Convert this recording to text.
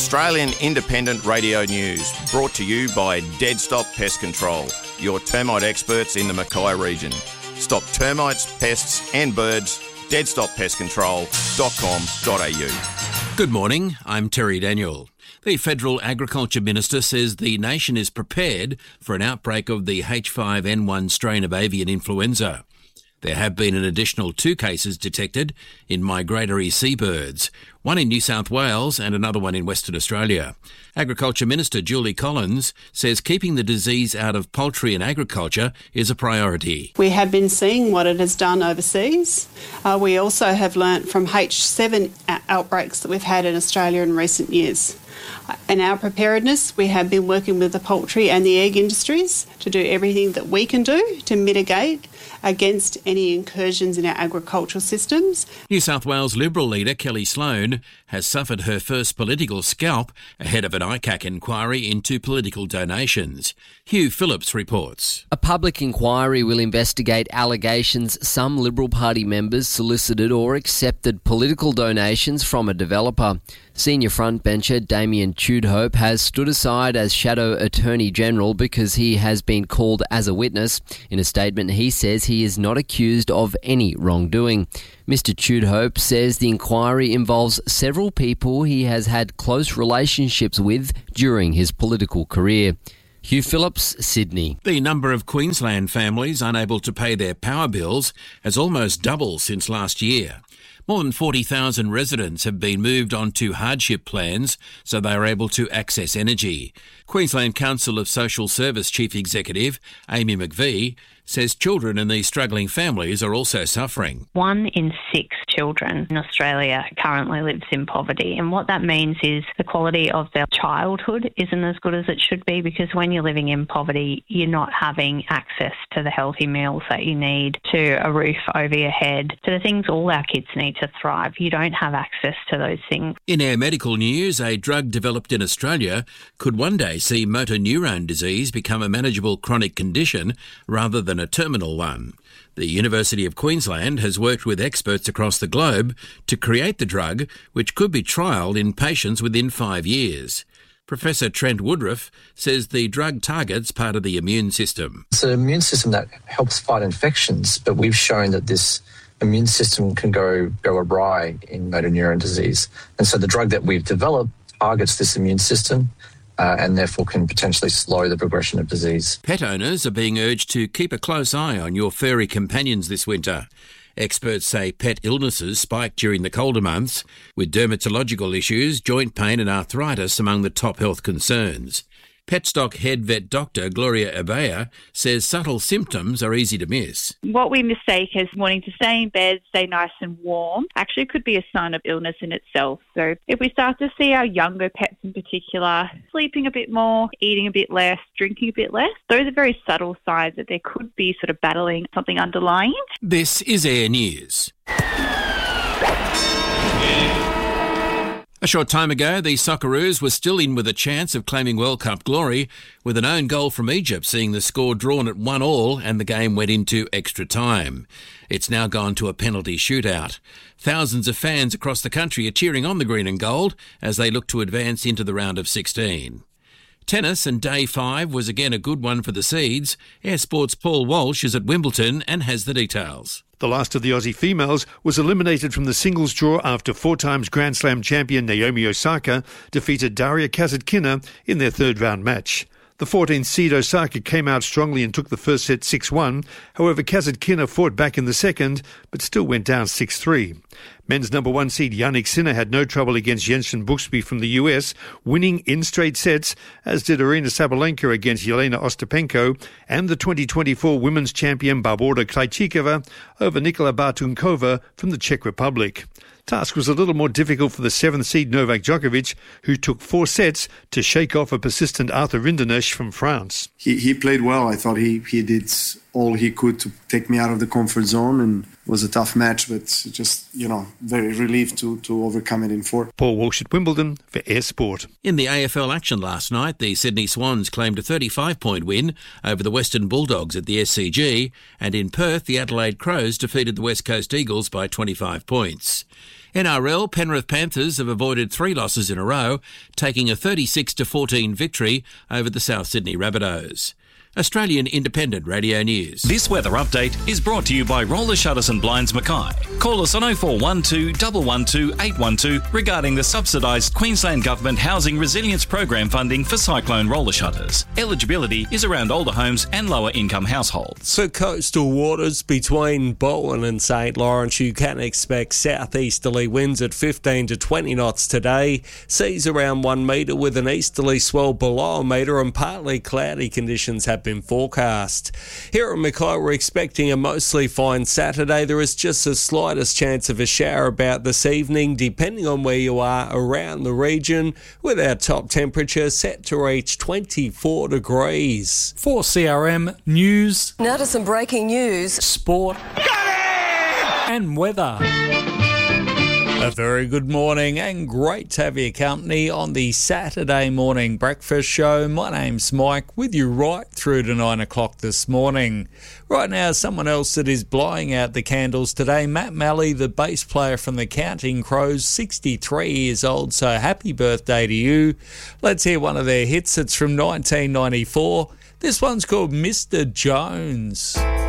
Australian Independent Radio News, brought to you by Dead Stop Pest Control, your termite experts in the Mackay region. Stop termites, pests and birds. deadstoppestcontrol.com.au. Good morning, I'm Terry Daniel. The Federal Agriculture Minister says the nation is prepared for an outbreak of the H5N1 strain of avian influenza. There have been an additional 2 cases detected in migratory seabirds, one in New South Wales and another one in Western Australia. Agriculture Minister Julie Collins says keeping the disease out of poultry and agriculture is a priority. We have been seeing what it has done overseas. We also have learnt from H7 outbreaks that we've had in Australia in recent years. In our preparedness, we have been working with the poultry and the egg industries to do everything that we can do to mitigate against any incursions in our agricultural systems. New South Wales Liberal leader Kelly Sloan has suffered her first political scalp ahead of an ICAC inquiry into political donations. Hugh Phillips reports. A public inquiry will investigate allegations some Liberal Party members solicited or accepted political donations from a developer. Senior frontbencher Damien Tudhope has stood aside as Shadow Attorney General because he has been called as a witness. In a statement, he says he is not accused of any wrongdoing. Mr. Tudhope says the inquiry involves several people he has had close relationships with during his political career. Hugh Phillips, Sydney. The number of Queensland families unable to pay their power bills has almost doubled since last year. More than 40,000 residents have been moved onto hardship plans so they are able to access energy. Queensland Council of Social Service Chief Executive Amy McVie says children in these struggling families are also suffering. 1 in 6 children in Australia currently lives in poverty, and what that means is the quality of their childhood isn't as good as it should be, because when you're living in poverty, you're not having access to the healthy meals that you need, to a roof over your head, to the things all our kids need to thrive. You don't have access to those things. In our medical news, a drug developed in Australia could one day see motor neurone disease become a manageable chronic condition rather than a terminal one. The University of Queensland has worked with experts across the globe to create the drug, which could be trialled in patients within 5 years. Professor Trent Woodruff says the drug targets part of the immune system. It's an immune system that helps fight infections, but we've shown that this immune system can go awry in motor neuron disease. And so the drug that we've developed targets this immune system and therefore can potentially slow the progression of disease. Pet owners are being urged to keep a close eye on your furry companions this winter. Experts say pet illnesses spiked during the colder months, with dermatological issues, joint pain and arthritis among the top health concerns. Petstock head vet doctor Gloria Abaya says subtle symptoms are easy to miss. What we mistake as wanting to stay in bed, stay nice and warm, actually could be a sign of illness in itself. So if we start to see our younger pets in particular sleeping a bit more, eating a bit less, drinking a bit less, those are very subtle signs that there could be sort of battling something underlying. This is Air News. A short time ago, the Socceroos were still in with a chance of claiming World Cup glory, with an own goal from Egypt seeing the score drawn at 1-1 and the game went into extra time. It's now gone to a penalty shootout. Thousands of fans across the country are cheering on the green and gold as they look to advance into the round of 16. Tennis, and day 5 was again a good one for the Seeds. Air Sport's Paul Walsh is at Wimbledon and has the details. The last of the Aussie females was eliminated from the singles draw after 4 times Grand Slam champion Naomi Osaka defeated Daria Kasatkina in their third-round match. The 14th seed Osaka came out strongly and took the first set 6-1. However, Kasatkina fought back in the second, but still went down 6-3. Men's number 1 seed Yannick Sinner had no trouble against Jensen Buxby from the US, winning in straight sets, as did Arina Sabalenka against Yelena Ostapenko, and the 2024 women's champion Barbora Krejcikova over Nikola Bartunkova from the Czech Republic. Task was a little more difficult for the 7th seed Novak Djokovic, who took 4 sets to shake off a persistent Arthur Rinderknecht from France. He played well. I thought he did all he could to take me out of the comfort zone, and it was a tough match, but just, very relieved to overcome it in 4. Paul Walsh at Wimbledon for Air Sport. In the AFL action last night, the Sydney Swans claimed a 35-point win over the Western Bulldogs at the SCG, and in Perth, the Adelaide Crows defeated the West Coast Eagles by 25 points. NRL, Penrith Panthers have avoided 3 losses in a row, taking a 36-14 victory over the South Sydney Rabbitohs. Australian Independent Radio News. This weather update is brought to you by Roller Shutters and Blinds Mackay. Call us on 0412 112 812 regarding the subsidised Queensland Government Housing Resilience Program funding for cyclone roller shutters. Eligibility is around older homes and lower income households. For coastal waters between Bowen and St Lawrence, you can expect southeasterly winds at 15 to 20 knots today. Seas around 1 metre with an easterly swell below a metre, and partly cloudy conditions have been forecast. Here at Mackay, we're expecting a mostly fine Saturday. There is just the slightest chance of a shower about this evening, depending on where you are around the region, with our top temperature set to reach 24 degrees. For CRM News. Now to some breaking news. Sport. And weather. A very good morning and great to have your company on the Saturday morning breakfast show. My name's Mike, with you right through to 9 o'clock this morning. Right now, someone else that is blowing out the candles today, Matt Malley, the bass player from the Counting Crows, 63 years old, so happy birthday to you. Let's hear one of their hits. It's from 1994. This one's called Mr. Jones.